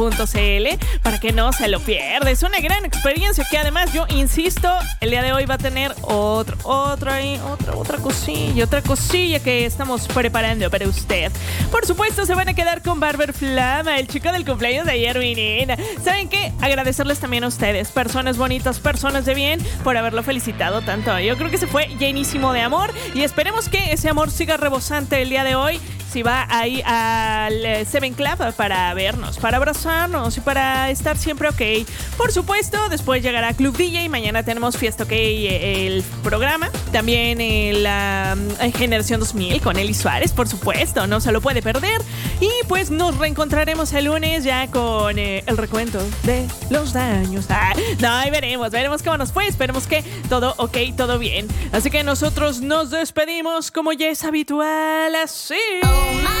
para que no se lo pierda. Es una gran experiencia que además yo insisto, el día de hoy va a tener otra cosilla que estamos preparando para usted. Por supuesto, se van a quedar con Barber Flama, el chico del cumpleaños de ayer, mi nena. ¿Saben qué? Agradecerles también a ustedes, personas bonitas, personas de bien, por haberlo felicitado tanto. Yo creo que se fue llenísimo de amor y esperemos que ese amor siga rebosante el día de hoy. Si va ahí al Seven Club para vernos, para abrazarnos y para estar siempre ok. Por supuesto, después llegará Club DJ. Mañana tenemos Fiesta OK, el programa. También la Generación 2000 con Eli Suárez, por supuesto. No se lo puede perder. Y pues nos reencontraremos el lunes ya con el recuento de los daños. No, ahí veremos cómo nos fue. Esperemos que todo ok, todo bien. Así que nosotros nos despedimos como ya es habitual, así. Oh my